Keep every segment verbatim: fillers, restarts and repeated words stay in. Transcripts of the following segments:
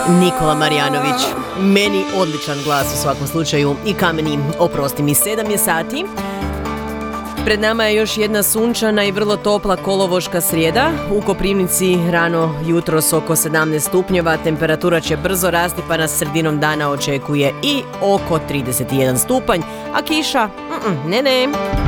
Nikola Marjanović. Meni odličan glas u svakom slučaju i kameni, oprosti mi, sedam je sati. Pred nama je još jedna sunčana i vrlo topla kolovoška srijeda. U Koprivnici rano jutros oko sedamnaest stupnjeva, temperatura će brzo rasti pa nas sredinom dana očekuje i oko trideset jedan stupanj, a kiša, mm, ne ne.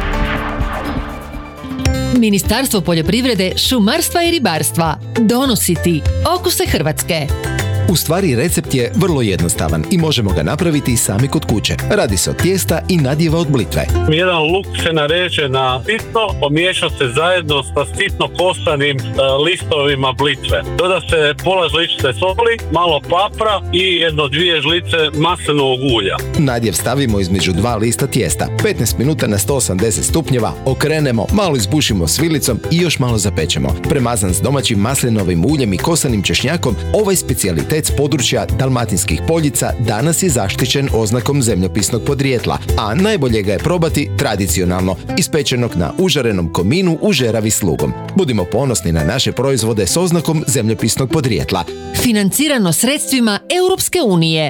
Ministarstvo poljoprivrede, šumarstva i ribarstva donosi ti Okuse Hrvatske. U stvari recept je vrlo jednostavan i možemo ga napraviti sami kod kuće. Radi se od tijesta i nadjeva od blitve. Jedan luk se nareže na sitno, pomiješa se zajedno sa sitno kosanim e, listovima blitve. Doda se pola žličice soli, malo papra i jedno dvije žlice maslinovog ulja. Nadjev stavimo između dva lista tijesta. petnaest minuta na sto osamdeset stupnjeva, okrenemo, malo izbušimo svilicom i još malo zapečemo. Premazan s domaćim maslinovim uljem i kosanim češnjakom, ovaj specijalitet s područja Dalmatinskih poljica danas je zaštićen oznakom zemljopisnog podrijetla, a najbolje ga je probati tradicionalno, ispečenog na užarenom kominu u žeravi s lugom. Budimo ponosni na naše proizvode s oznakom zemljopisnog podrijetla. Financirano sredstvima Europske unije.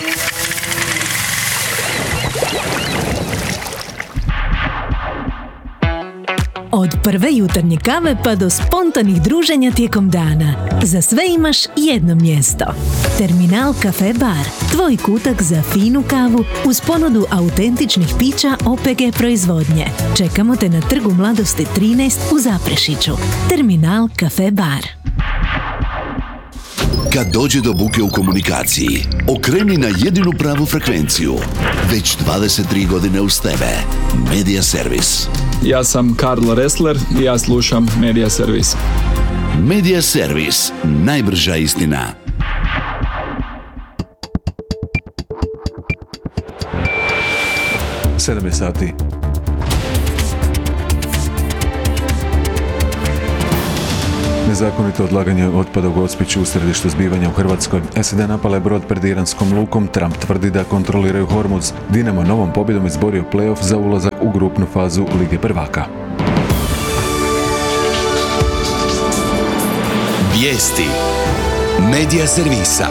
Od prve jutarnje kave pa do spontanih druženja tijekom dana. Za sve imaš jedno mjesto. Terminal Cafe Bar. Tvoj kutak za finu kavu uz ponudu autentičnih pića O P G proizvodnje. Čekamo te na Trgu Mladosti trinaest u Zaprešiću. Terminal Cafe Bar. Kad dođe do buke u komunikaciji, okreni na jedinu pravu frekvenciju. Već dvadeset tri godine uz tebe. Media Servis. Ja sam Karlo Ressler i ja slušam Media Servis. Media Servis. Najbrža istina. sedam je sati. Nezakonito odlaganje otpada u Gospiću u središtu zbivanja u Hrvatskoj. S A D napala je brod pred iranskom lukom, Trump tvrdi da kontroliraju Hormuz. Dinamo novom pobjedom izborio play-off za ulazak u grupnu fazu Lige prvaka. Vijesti. Media Servisa.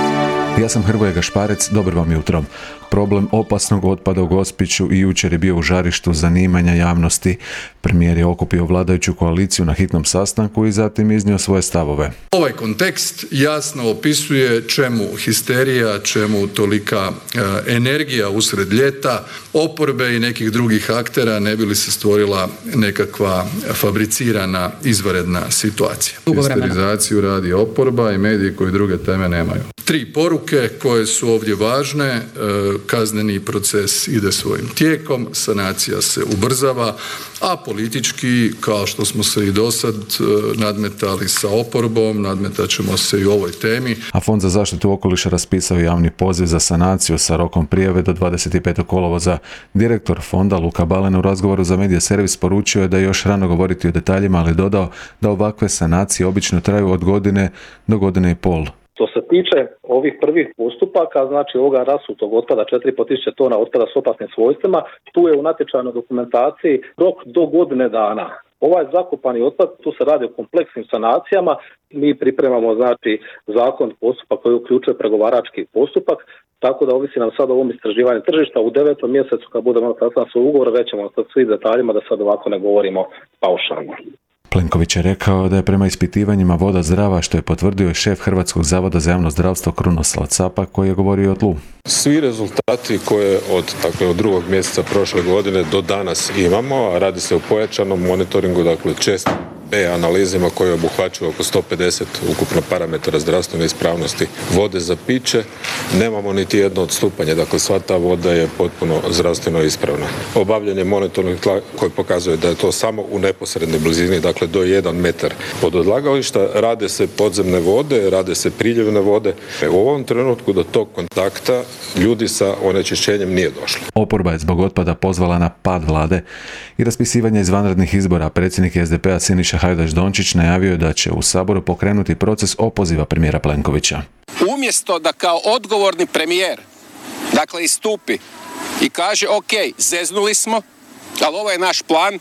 Ja sam Hrvoje Gašparec, dobro vam jutro. Problem opasnog otpada u Gospiću i jučer je bio u žarištu zanimanja javnosti. Premijer je okupio vladajuću koaliciju na hitnom sastanku i zatim iznio svoje stavove. Ovaj kontekst jasno opisuje čemu histerija, čemu tolika e, energija usred ljeta, oporbe i nekih drugih aktera ne bi li se stvorila nekakva fabricirana izvanredna situacija. Histerizaciju radi oporba i mediji koji druge teme nemaju. Tri poruke koje su ovdje važne, e, kazneni proces ide svojim tijekom, sanacija se ubrzava, a politički, kao što smo se i dosad nadmetali sa oporbom, nadmetat ćemo se i u ovoj temi. A Fond za zaštitu okoliša raspisao javni poziv za sanaciju sa rokom prijave do dvadeset petog kolovoza. Direktor fonda Luka Balen u razgovoru za Media Servis poručio je da je još rano govoriti o detaljima, ali dodao da ovakve sanacije obično traju od godine do godine i pol. Što se tiče ovih prvih postupaka, znači ovoga rasutog otpada četiri i pol tisuće tona otpada s opasnim svojstvima, tu je u natječajnoj dokumentaciji rok do godine dana. Ovaj zakopani otpad, tu se radi o kompleksnim sanacijama, mi pripremamo znači zakon postupak koji uključuje pregovarački postupak, tako da ovisi nam sad o ovom istraživanju tržišta. U devetom mjesecu kad budemo sastavili svoj ugovor, već ćemo sa svim detaljima da sad ovako ne govorimo paušalno. Plenković je rekao da je prema ispitivanjima voda zdrava, što je potvrdio i šef Hrvatskog zavoda za javno zdravstvo Krunoslav Capak, koji je govorio o tlu. Svi rezultati koje od, dakle, od drugog mjeseca prošle godine do danas imamo, a radi se o pojačanom monitoringu, dakle često B analizima koje obuhvaćaju oko sto pedeset ukupno parametara zdravstvene ispravnosti vode za piće, nemamo niti jedno odstupanje, dakle sva ta voda je potpuno zdravstveno ispravna. Obavljanje monitoringa tla koji pokazuje da je to samo u neposrednoj blizini, dakle do jedan metar od odlagališta, rade se podzemne vode, rade se priljevne vode. U ovom trenutku do tog kontakta ljudi sa onečišćenjem nije došlo. Oporba je zbog otpada pozvala na pad vlade i raspisivanje izvanrednih izbora. Predsjednik S D P-a Siniša Hajdaš Dončić najavio je da će u Saboru pokrenuti proces opoziva premijera Plenkovića. Umjesto da kao odgovorni premijer, dakle, istupi i kaže ok, zeznuli smo, ali ovo je naš plan,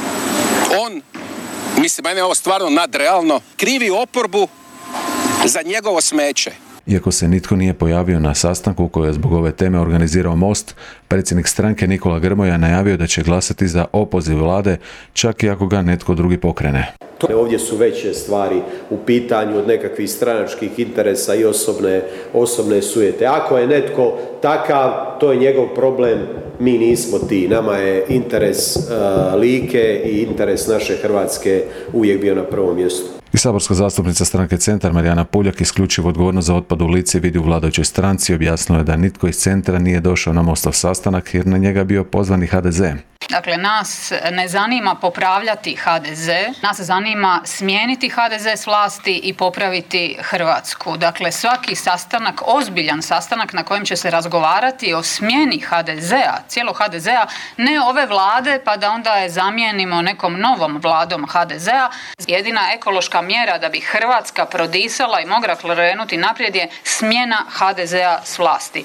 on, mislim, mene je ovo stvarno nadrealno, krivi oporbu za njegovo smeće. Iako se nitko nije pojavio na sastanku koji je zbog ove teme organizirao Most, predsjednik stranke Nikola Grmoja najavio da će glasati za opoziv vlade, čak i ako ga netko drugi pokrene. Ovdje su veće stvari u pitanju od nekakvih stranačkih interesa i osobne, osobne sujete. Ako je netko takav, to je njegov problem, mi nismo ti. Nama je interes uh, Like i interes naše Hrvatske uvijek bio na prvom mjestu. I saborska zastupnica stranke Centar Marijana Puljak isključivo odgovornost za otpad u Lici vidi u vladajućoj stranci. Objasnila je da nitko iz Centra nije došao na Mostov sastanak jer na njega bio pozvan i ha de ze. Dakle, nas ne zanima popravljati ha de ze, nas zanima smijeniti ha de ze s vlasti i popraviti Hrvatsku. Dakle, svaki sastanak, ozbiljan sastanak na kojem će se razgovarati o smjeni ha de zea, cijelog ha de zea, ne ove vlade pa da onda je zamijenimo nekom novom vladom ha de zea. Jedina ekološka mjera da bi Hrvatska prodisala i mogla krenuti naprijed je smjena ha de zea s vlasti.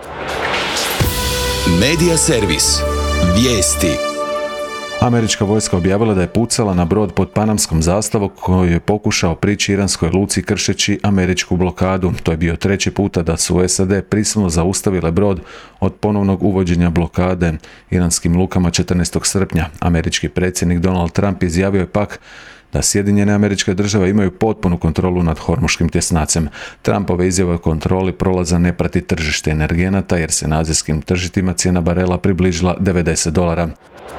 Medija servis. Vijesti. Američka vojska objavila da je pucala na brod pod panamskom zastavom koji je pokušao prići iranskoj luci kršeći američku blokadu. To je bio treći puta da su es a de prisilno zaustavile brod od ponovnog uvođenja blokade iranskim lukama četrnaestog srpnja. Američki predsjednik Donald Trump izjavio je pak da Sjedinjene Američke Države imaju potpunu kontrolu nad Hormuškim tjesnacem. Trumpove izjave o kontroli prolaza ne prati tržište energenata jer se na azijskim tržištima cijena barela približila devedeset dolara.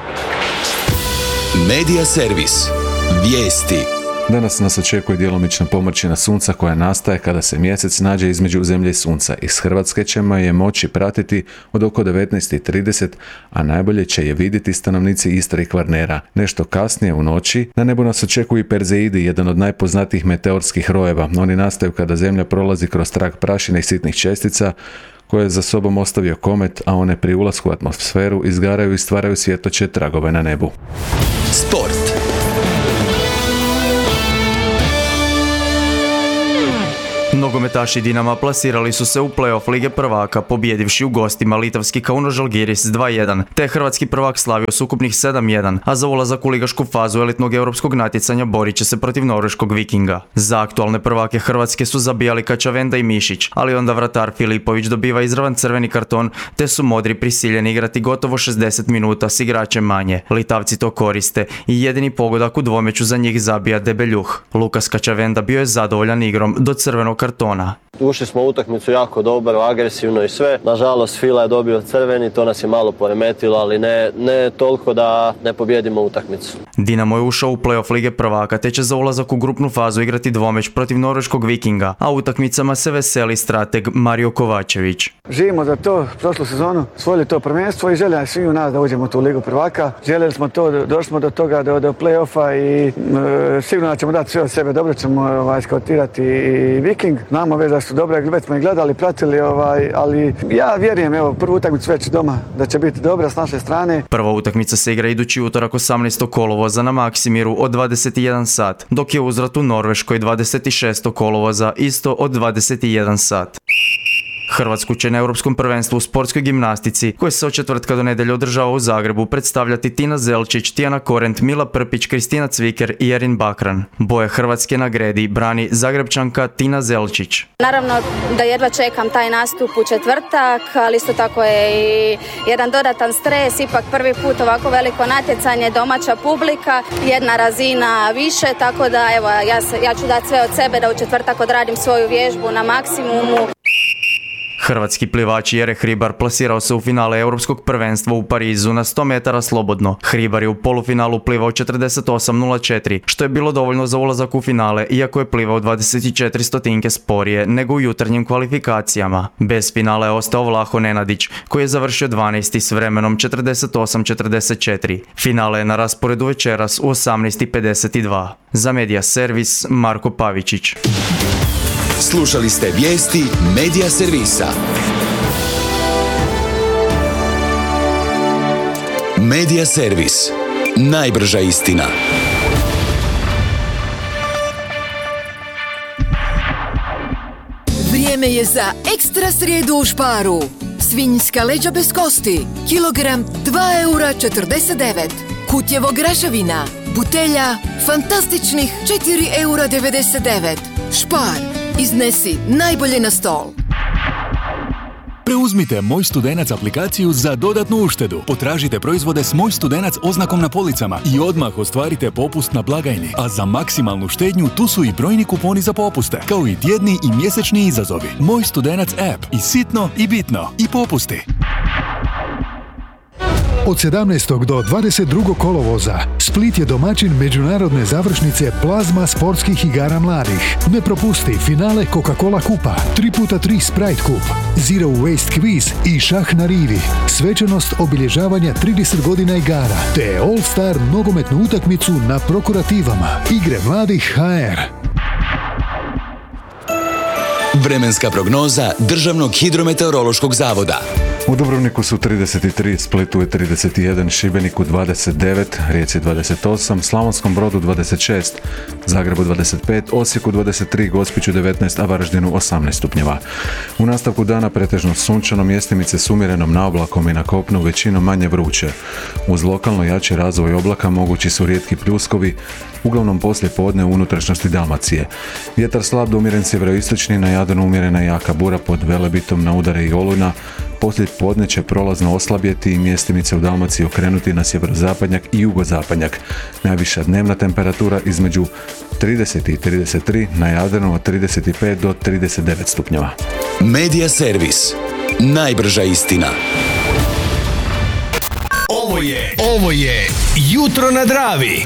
Medija servis. Vijesti. Danas nas očekuje djelomična pomrčina sunca koja nastaje kada se mjesec nađe između zemlje i sunca. Iz Hrvatske ćemo je moći pratiti od oko devetnaest i trideset, a najbolje će je vidjeti stanovnici Istre i Kvarnera. Nešto kasnije u noći na nebu nas očekuju i Perzeidi, jedan od najpoznatijih meteorskih rojeva. Oni nastaju kada zemlja prolazi kroz trag prašine i sitnih čestica koje je za sobom ostavio komet, a one pri ulasku u atmosferu izgaraju i stvaraju svjetloće tragove na nebu. Sport. Nogometaši Dinama plasirali su se u play-off Lige prvaka pobjedivši u gostima litavski Kauno Žalgiris dva jedan, te hrvatski prvak slavio s ukupnih sedam jedan, a za ulazak u ligašku fazu elitnog europskog natjecanja borit će se protiv norveškog Vikinga. Za aktualne prvake Hrvatske su zabijali Kačavenda i Mišić, ali onda vratar Filipović dobiva izravan crveni karton, te su modri prisiljeni igrati gotovo šezdeset minuta s igračem manje. Litavci to koriste i jedini pogodak u dvomeću za njih zabija Debeljuh. Lukas Kačavenda bio je zadovoljan igrom do crvenog kartona. Ušli smo u utakmicu jako dobro, agresivno i sve. Nažalost, Fila je dobio crveni, to nas je malo poremetilo, ali ne, ne toliko da ne pobjedimo utakmicu. Dinamo je ušao u play-off Lige prvaka, te će za ulazak u grupnu fazu igrati dvomeć protiv norveškog Vikinga, a utakmicama se veseli strateg Mario Kovačević. Živimo za to, prošlu sezonu svojili to prvenstvo i želja je svi u nas da uđemo u tu Ligu prvaka. Željeli smo to, došli smo do toga, do, do play-offa i e, sigurno ćemo dati sve od sebe, dobro ćemo ovaj, skautirati i Viking. Znamo već da su dobre, već smo ih gledali, pratili, ovaj, ali ja vjerujem, evo, prvu utakmicu već doma, da će biti dobra s naše strane. Prva utakmica se igra idući utorak osamnaestog kolovoza na Maksimiru od dvadeset jedan sat, dok je uzvrat u Norveškoj dvadeset šestog kolovoza isto od dvadeset jedan sat. Hrvatsku će na Europskom prvenstvu u sportskoj gimnastici, koje se od četvrtka do nedjelje održava u Zagrebu, predstavljati Tina Zelčić, Tijana Korent, Mila Prpić, Kristina Cviker i Erin Bakran. Boje Hrvatske na gredi brani Zagrebčanka Tina Zelčić. Naravno da jedva čekam taj nastup u četvrtak, ali isto tako je i jedan dodatan stres, ipak prvi put ovako veliko natjecanje, domaća publika, jedna razina više, tako da evo, ja, se, ja ću dati sve od sebe da u četvrtak odradim svoju vježbu na maksimumu. Hrvatski plivač Jere Hribar plasirao se u finale Europskog prvenstva u Parizu na sto metara slobodno. Hribar je u polufinalu plivao četrdeset osam nula četiri, što je bilo dovoljno za ulazak u finale, iako je plivao dvadeset četiri stotinke sporije nego u jutarnjim kvalifikacijama. Bez finala je ostao Vlaho Nenadić, koji je završio dvanaesti s vremenom četrdeset osam četrdeset četiri. Finale je na rasporedu večeras u osamnaest i pedeset dva. Za Medija servis Marko Pavičić. Slušali ste vijesti Medija servisa. Medija servis. Najbrža istina. Vrijeme je za ekstra srijedu u Sparu. Svinjska leđa bez kosti. Kilogram dva eura četrdeset devet. Kutjevo graševina. Butelja fantastičnih četiri eura devedeset devet. Spar. Iznesi najbolje na stol. Preuzmite Moj Studenac aplikaciju za dodatnu uštedu. Potražite proizvode s Moj Studenac oznakom na policama i odmah ostvarite popust na blagajni. A za maksimalnu štednju tu su i brojni kuponi za popuste, kao i tjedni i mjesečni izazovi. Moj Studenac app. I sitno i bitno. I popusti. Od sedamnaestog do dvadeset drugog kolovoza Split je domaćin međunarodne završnice plazma sportskih igara mladih. Ne propusti finale Coca-Cola kupa, tri puta tri Sprite kup, Zero Waste quiz i šah na rivi. Svečanost obilježavanja trideset godina igara, te All Star nogometnu utakmicu na prokurativama. Igre mladih ha er. Vremenska prognoza Državnog hidrometeorološkog zavoda. U Dubrovniku su trideset tri, Splitu je trideset jedan, Šibeniku dvadeset devet, Rijeci dvadeset osam, Slavonskom Brodu dvadeset šest, Zagrebu dvadeset pet, Osijeku dvadeset tri, Gospiću devetnaest, a Varaždinu osamnaest stupnjeva. U nastavku dana pretežno sunčano, mjestimice s umjerenom naoblakom i na kopnu većinom manje vruće. Uz lokalno jači razvoj oblaka mogući su rijetki pljuskovi, uglavnom poslije podne u unutrašnjosti Dalmacije. Vjetar slab do umjeren sjeveroistočni, na Jadranu umjerena jaka bura pod Velebitom na udare i olujna. Poslije podne će prolazno oslabjeti i mjestimice u Dalmaciji okrenuti na sjeverozapadnjak i jugozapadnjak. Najviša dnevna temperatura između trideset i trideset tri, na Jadranu od trideset pet do trideset devet stupnjeva. Medija servis. Najbrža istina. Ovo je, ovo je Jutro na Dravi.